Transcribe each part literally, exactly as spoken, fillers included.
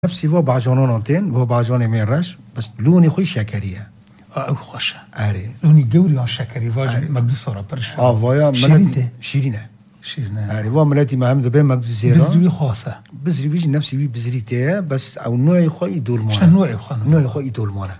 نفسي هو بعجانون انتين هو بعجان ميراش بس لوني خوي شكريه او خوشه اري لوني جوري عن شكري واجد مقدس صار برش اه فايا شيرينته شيرينه شيرينه اري هو ملاتي ما هم دبي مقدس زيرا بزري خاصه بزري بيجي نفسي بي بزريته بس او نوع خوي دول مانا شنو نوع خانو نوع خوي دول مانا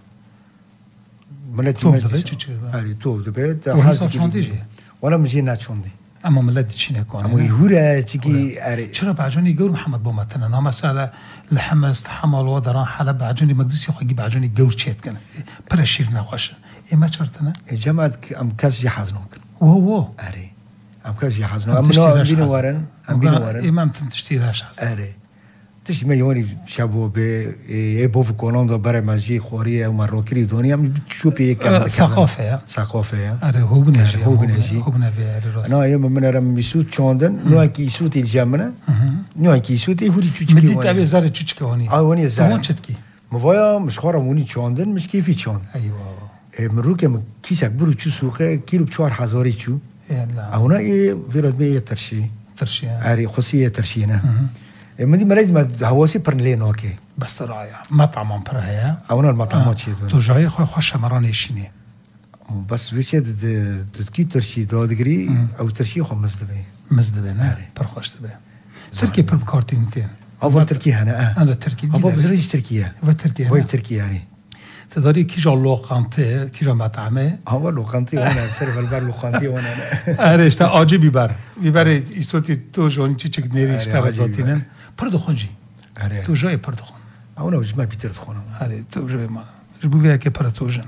ملاتي توب دبي تشي اري توب دبي وهي شانديجي ولا مجينا شوندي اما ملاتي تشينه كون اما يهورا تشكي اري شرب بعجوني جور محمد بومتنا انا مساله لحمس تحمل ودران حلب بعجوني مقدس يخو يجيب بعجوني جور تشيت كان برشير نخوش اي ما شرطنا جماعه ام كاس يحزنون وهو اري ام كاس يحزنون ام نو بينو ورن ام بينو ورن امام تشتيراش اري تش ما يوني شابو به اي بوف كولوندو برا ماجي خوريه ومروكري دنيا ام شو بي كم ثقافه ثقافه اري هو بنجي هو بنجي هو بنجي انا يوم من رم يسوت چوندن نو كي يسوت الجامنه نو كي يسوت هوري تشكي مدي تابي زار تشكي هوني اه وني زار مو تشكي موايا مش خورا موني چوندن مش كيفي چون ايوه مروك ام كيسك برو چو سوقه كيلو چهار هزار چو يلا اونا اي فيرود بي ترشي ترشي اري خصيه ترشينا مدي مريض ما هواسي برنلين اوكي بس رائع مطعم برها اونا المطعمات شي تو جاي خو خوش مراني شيني بس ويش د تركي ترشي دادگري او ترشي خو مزدبي مزدبي نه پر خوش دبي تركي پر كارتينتين او تركي هنا انا تركي او بزريج تركيا و تركي و تركي يعني تداري كي جو لوقانتي كي جو مطعمه هو لوقانتي وانا سيرف البر لوقانتي وانا ارشتا اجي بيبر بيبر يسوتي تو جون تشيك نيري اشتا داتينن پردو خونجي تو جاي پردو خون اونا وش ما بيتر تخونم اري تو جاي ما جبو بيا كي پرتوجن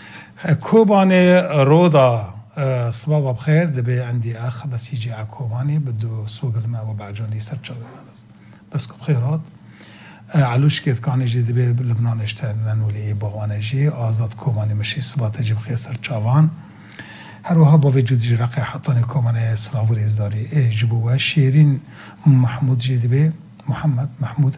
كوباني رودا صباح بخير دبي عندي اخ بس يجي على كوباني بده سوق الماء وبعجوني سرچا بس بس بخيرات علوش كيت كان يجي دبي بلبنان اشتغلن ولي باوانا جي آزاد كوباني مشي صباح تجي بخير سرچاوان هروها با وجود جرقه حطاني كوباني سلاوري ازداري ايه جبوه شيرين محمود جي دبي محمد محمود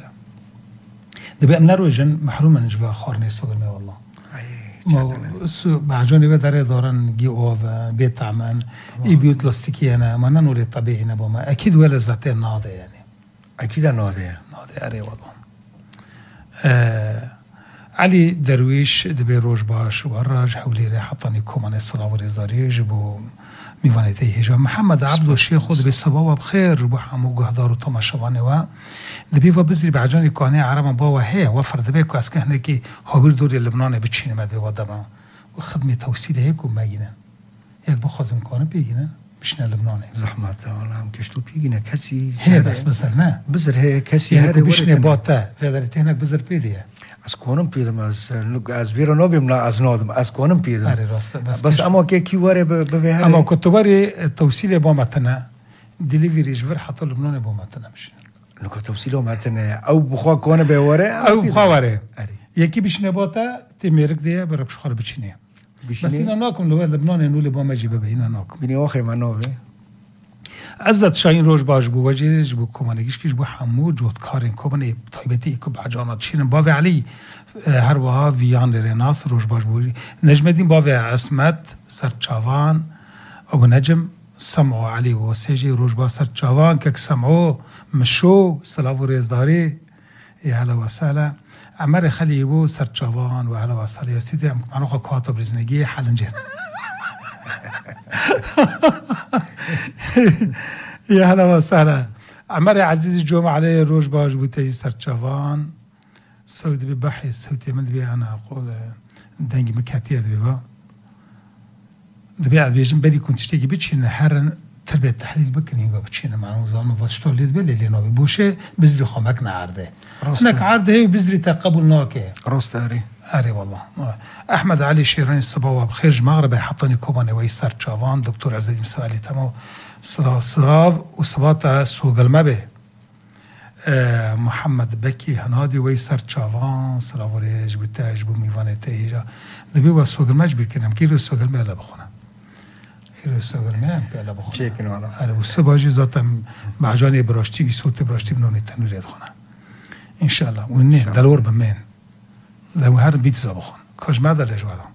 دبي امنا روجن محروم نجبه خارني سوق الماء والله ما بعجوني بدره دارن جي اوف بيت تعمل اي بيوت لاستيكي انا ما نوري طبيعي نبوما اكيد ولا ذاتين ناضي يعني اكيد ناضي ناضي اري والله آه علي درويش دبي روج باش وراج حولي ريح حطني كومان الصلاه والرزاري جبو ميوانيتي هجا محمد عبد الشيخ دبي صباوه بخير جبو حمو قهدار وطمشواني و دبي وبزري بعجاني كاني عرب باوا هي وفر دبي كاس كهنه كي هابر دوري لبنان بتشين ما دبي ودما وخدمه توسيد هيك وما جينا هيك بخازم كان بيجينا مشنا لبنان زحمه والله هم كشتو بيجينا كسي هي بس بزرنا بزر هي كسي هي بشنا باتا في هناك بزر بيديه از کنم پیدم از از بیرون نبیم نه از نادم از کنم پیدم آره راست بس, بس اما که کی واره به اما کتوباری توصیل با متنه دلیوری جور حتی لبنان با متنه میشه نکو توصیل متنه او بخوا کنه به واره او بخوا واره یکی بشینه باتا تمیرک دیه برای بشخار بچینه بس اینا ناکم لو لبنان نول با مجی به اینا ناکم بینی آخه منو عزت شاهین روز باش بو وجهش بو کمانگیش کیش بو حمو جوت کارین کوبنی طیبتی کو بعجانات شین باوی علی هر وها ویان رناس روز باش بو نجم الدین باوی اسمت سرچاوان ابو نجم سمعو علی و سیجی روز با سرچاوان که سمعو مشو صلاح و رزداری یا هلا و سهلا عمر خلیبو سرچاوان و هلا و سهلا یا سیدی هم منو خو کاتب رزنگی حلنجر يا هلا وسهلا عمري عزيزي جوم علي روج باج بوتي سرچاوان سود ببحث سوتي من بي انا اقول دنج مكاتيه دبا دبي بيجن بري كنت تشتكي بتشين هرن تربيه تحليل بكني يقول بتشين مع نظام واشتول لي دبل اللي نوبي بوشه بزري خمك نعرده هناك عرض هي وبزري تقبل نوكي رستاري اري والله احمد علي شيراني الصباوه بخير مغرب حطني كوباني ويسر تشافان دكتور عزيز مسالي تمو صراف صراف وصباتا سوق المبه أه محمد بكي هنادي ويسر تشافان صراف وريج بتاج بميفاني تيجا دبي وسوق المجبر كنم كيلو سوق الماء لا بخنا كيلو سوق الماء لا بخنا شيكن والله اري وسباجي ذاتم بعجاني براشتي صوت براشتي بنوني تنوري خنا ان شاء الله وني دلور بمين لو هر بيتزا بخون کاش مادر لجوادم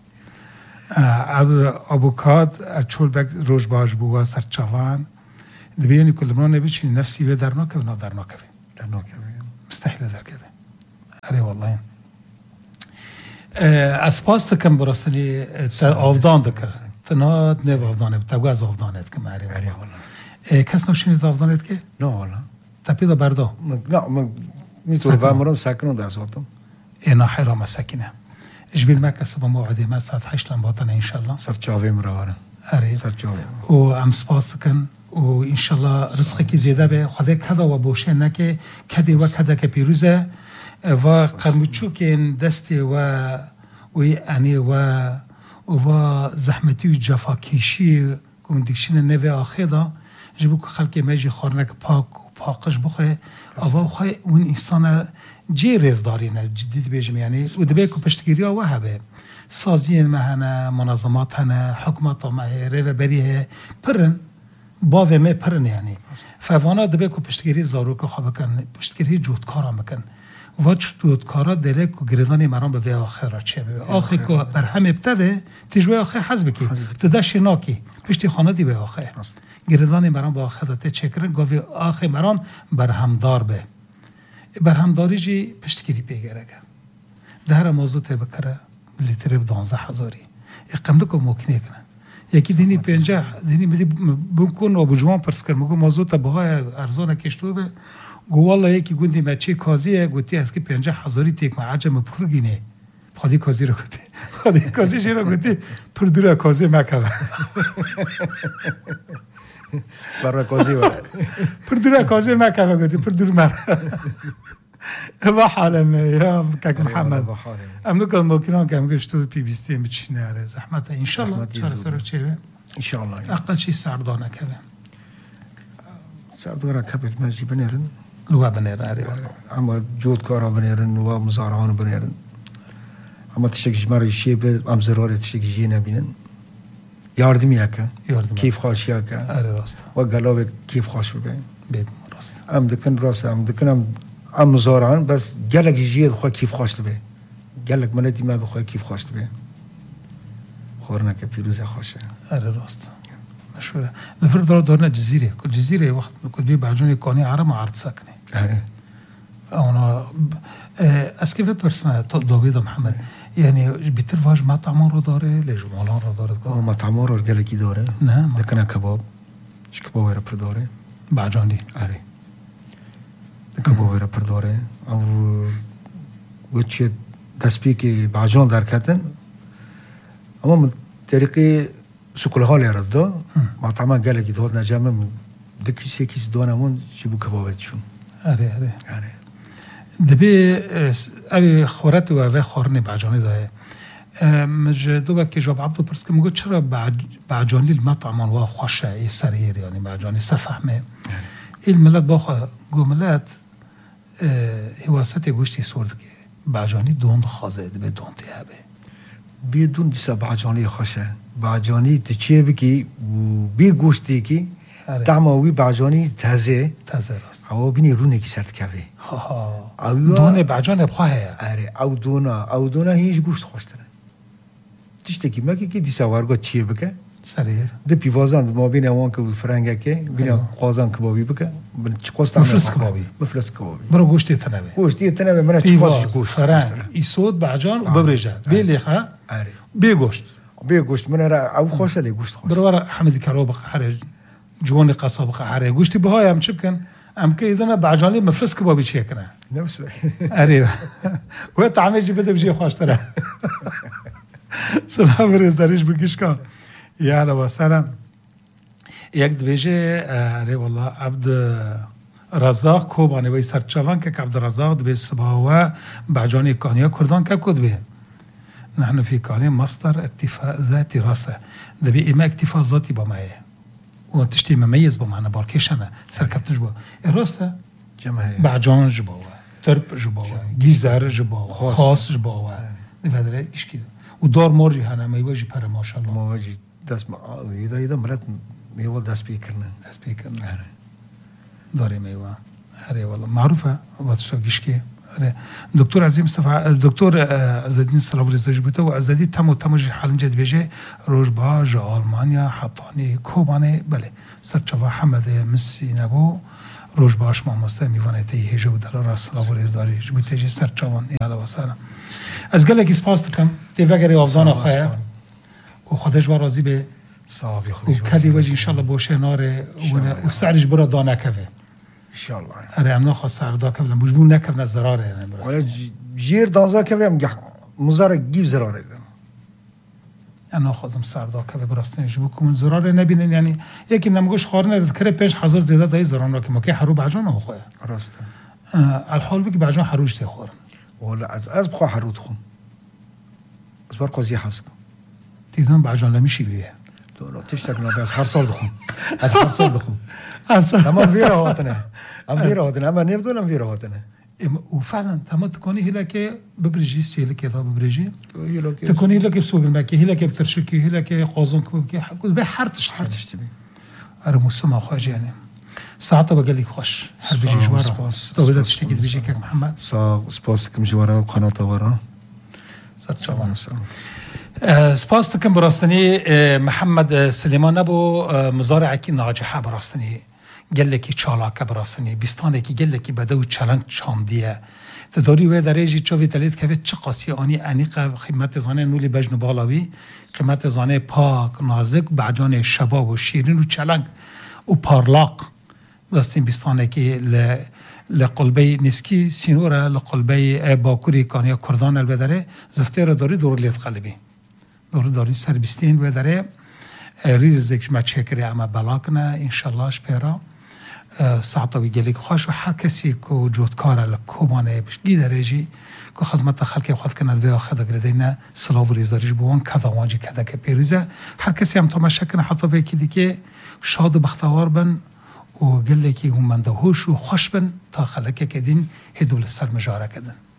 ابو کاد اچول بک روز باج بوا سرچاوان دبیانی کل ما نبیچی نفسی و درناکه و نادرناکه درناکه مستحيل در كده اره والله اسپاس کم براستنی آفدان دکر تنها نه آفدانه تبغى از آفدانت که معری والله کس نشینید آفدانت که نه والله تپیدا بردا نه من میتونم وامرون ساکنم دستاتم اینا حرام سکینه اجبیل مکس با موعده ما ساعت هشت لام باطنه ان شاء الله سر چاوی مرواره اره سر چاوی و ام سپاس کن و ان شاء الله رزق کی زیاده به خدا کدا و بوشه نکه کدی و کدا که پیروزه و قرمچو که دستی و و یعنی و و زحمتی و جفاکیشی کندیشن نوی آخدا جبو که خلق میجی خورنک پاک و پاکش بخه اول خواهی اون انسان جی رزداری نه جدید بیجم یعنی و دبی که پشتگیری ها وهبه سازی مهنه منظمات هنه حکمت مهره و بریه پرن باوه می پرن یعنی فوانا دبی که پشتگیری زارو که خواه بکن پشتگیری جودکارا بکن و جودکارا داره که گردانی مرام به آخر چه به آخر که بر هم ابتده تجوی آخر حزب کی تده شناکی پشتی خانه دی به آخر گردانی مرام به آخر داته چکرن گاوی آخر مرام بر همدار به بر همداری جی پشتگیری پیگره گه ده موضوع ته بکره لیتر دانزده هزاری اقامده که ممکنه کنه یکی دینی پنجاه دینی بدی بکن و بجوان پرس کرد مگه موضوع ته بهای ارزانه کشتو به گو والله یکی گوندی مچی کازیه گوتی از که پنجاه هزاری تیک ما عجم پرگینه خودی کازی رو گوتی خودی کازی چی رو گوتی پر دور کازی مکه برای کازی و پر دور کازی مکه گوتی پر دور مر و حالم یا کاک محمد ام نکن ممکنه که ام گشتو پی بیستی ام چینه اره زحمت ان شاء الله چهار سر چه ان شاء الله اقل چی سردانه که سردانه که بل ماجی بنرن لوا بنرن اره اما جود کارا بنرن و مزارعان بنرن اما تشک جماری شی به ام ضرورت تشک جی نبینن یاردمی که کیف خوشی که اره راست و گلاو کیف خوش ببین بید راست ام دکن راست ام دکنم ام مزارعان بس گلک جیه خو کیف خوش به گلک ملتی ما خو کیف خوش به خورنا که پیروز خوشه اره راست مشهوره لفرد دار دارنا جزیره کل جزیره وقت کدی بعجونی کانی عرم عرض سکنه اره اونا اسکی و پرسمه تا داوید محمد یعنی بیتر واج مطعمان رو داره لجمالان رو داره او مطعمان رو گلکی داره نه دکنه کباب اش کباب رو پر داره بعجانی اره کباب رو پر داره او وچه دسپی که بعجان در کتن اما من طریقی سکول حالی رد مطعمان گلکی داد نجامه دکی سی کیس دانمون جبو کبابت شون اره اره اره دبی اوی خورت و اوی خورنی بعجانی داره مج دو با که جواب عبدو پرس که مگه چرا بعجانی المطعمان و خوشه ای سریر یعنی بعجانی سر فهمه این ملت باخوا گو ملت حواسط گوشتی سورد که بعجانی دوند خازه دبی دوند تیابه بدون دیسا بعجانی خوشه بعجانی تچیه بکی بی گوشتی کی دعماوی بعجانی تازه تازه راست او بینی رونه کی سرت کبه ها ها دونه بعجان بخواه اره او دونا او دونا هیچ گوشت خوشتره تشتی کی مگه کی دیسا وارگو چیه بکه سریر ده پیوازان ما بین اوان که فرنگه که بین قازان کبابی بکه من چقاستم مفلس کبابی مفلس کبابی برو گوشتی تنبه گوشتی تنبه من چقاستش گوشت فرنگ ایسود بعجان و ببرجه بیلیخه اره بی گوشت بی گوشت من را او خوشه لی گوشت خوش برو حمید کراب خرج جوان قصاب خرج گوشتی بهای هم چه بکن ام که ایدنا بعجانی مفلس کبابی چیه کنه نفسه اره و طعمه جی بده بجی خوش تره سلام ریز داریش بگیش کن یا علا و سلام یک دبیجه اره والله عبد رزاق کوبانی وی سرچوان که عبد رزاق دبی سباوه بعجانی کانیا کردان که کد به نحن في كانين مصدر اكتفاء ذاتي راسه دبي إما اكتفاء ذاتي بمايه وتشتي مميز بمعنى باركيشنا سركبت جبا راسته جماعه بعجان جبا ترب جبا جيزار جبا خاص جبا نفدره ايش كده ودار مرجي هنا ميواجي پر ما شاء الله ميواجي دست ما اذا اذا مرات ميوال دست بيكرنا دست بيكرنا داري ميوا اري والله معروفه واتشو گشكي دکتر عظیم مصطفی دکتر عزالدین سلاوی زوجبوته و عزالدی تمو تموج حال جد بيجي روجبا جا آلمانیا حطانی کوبانه بله سرچوا حمد مسی نبو روش باش ما مستمی وانه تی هجو دلار اصلا و ریزداری جبو تیجی سر چوان ایالا و سلام از گله کی سپاس دکم تی وگری افزان خواه و خودش با راضی به صافي و خديش کدی وجه انشالله باشه ناره و سعرش برا دانه کفه ان شاء الله اره ام نخواست سعر دا کفه مجبور نکفه نزراره یعنی برست ولا جير دانزا كيف يم مزارع جيب زراره انا خواستم سعر دا کفه برستن جبو کمون زراره نبینن یعنی یکی نمگوش خارنه کره پیش حضر زیده دای زران را که ما که حرو بعجان هم خواه راست الحال بگی بعجان حروش تی خورن ولا از از بخوا حرود خون از بار قضیه حسک دیدم بعجان لمیشی بیه دولو تشتاق نبي از هر سال دخون از هر سال دخون اصلا اما فيرا هاتنه ام فيرا هاتنه اما نبدو ام فيرا هاتنه وفعلا تم تكوني هلا كي ببرجي سيل كي ببرجي هيلو كي تكوني هلا كي بسوق الماكي هلا كي بترشكي هلا كي قازون كي كل به حرتش حرتش تبي اره مسمى خواج يعني ساعته بقول لك خوش هل بيجي جوارا تو بدك تشتكي بيجي كك محمد صا سپاس كم جوارا وقناه ورا سرچوان سپاس کم براستنی محمد سلیمان ابو مزارع کی ناجحه براستنی گله کی چالاک براستنی بیستانه کی گله کی بدو چالنج چاندیه تداری و درجه چوی تلید که چه قاسی آنی انیق قیمت زانه نولی بجن بالاوی قیمت زانه پاک نازک بعجان شباب و شیرین و چلنگ و پارلاق دستین بیستانه کی ل لقلبی نسکی سینوره لقلبی باکوری کانیا کردان البدره زفته را داری دور لیت قلبی دور داری سر بیستین و داره ریزش ما چکری اما بلاکنه انشالله شپیرا ساعتا وی گلیک خوش و هر کسی که جودکاره لکومانه بشگی درجی که خدمت خلقی خود کند به آخر دگردینه سلاو ریزداریش بوان کداوانجی کده که پیروزه هر کسی هم تماشا کنه حتی به کی دیگه شاد و بختوار بن و گله کی هم منده هوش و خوش بن تا خلقی کدین هدول سر مجاره کدن